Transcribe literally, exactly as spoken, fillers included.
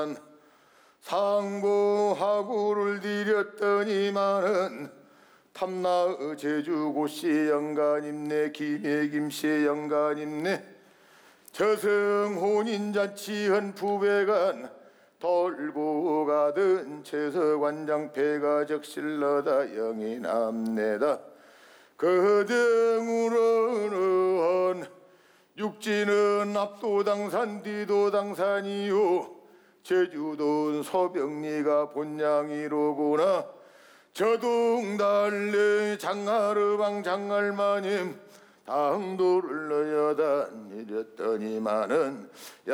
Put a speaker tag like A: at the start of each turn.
A: 상고하고를 드렸더니만은 탐나의 제주고씨 영가님네 김해김씨 영가님네 저승혼인잔치한 부배간 돌고 가던 최서관장패가 적실러다 영이 남네다. 그 등으로는 육지는 압도당산 뒤도당산이요 제주도는 서병리가 본향이로구나. 저둥달래 장하르방 장할마님 당도를 넣여다 이랬더니만은